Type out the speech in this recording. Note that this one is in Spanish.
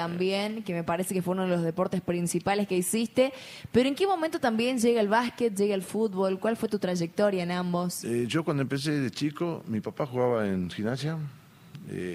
también, que me parece que fue uno de los deportes principales que hiciste. Pero ¿en qué momento también llega el básquet, llega el fútbol? ¿Cuál fue tu trayectoria en ambos? Yo cuando empecé de chico, mi papá jugaba en gimnasia.